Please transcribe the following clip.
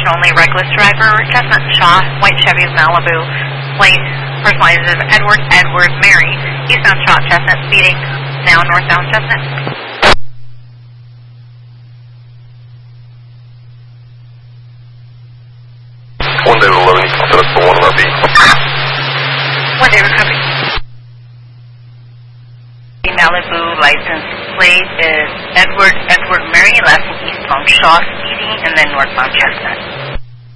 information only. Reckless driver, Chestnut Shaw, white Chevy Malibu. Plate personalized as Edward Mary. Eastbound Shaw, Chestnut, speeding now northbound Chestnut. One David 11, you can set up for 1 RB. One David copy. Malibu license plate is Edward Mary, last name eastbound Shaw, speeding, and then northbound Chestnut.